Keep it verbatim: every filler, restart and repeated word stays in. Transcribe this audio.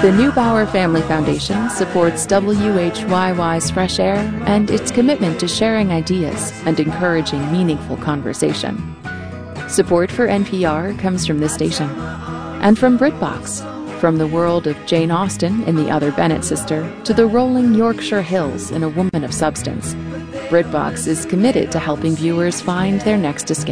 The Neubauer Family Foundation supports W H Y Y's Fresh Air and its commitment to sharing ideas and encouraging meaningful conversation. Support for N P R comes from this station and from BritBox, from the world of Jane Austen in The Other Bennet Sister to the rolling Yorkshire hills in A Woman of Substance. BritBox is committed to helping viewers find their next escape.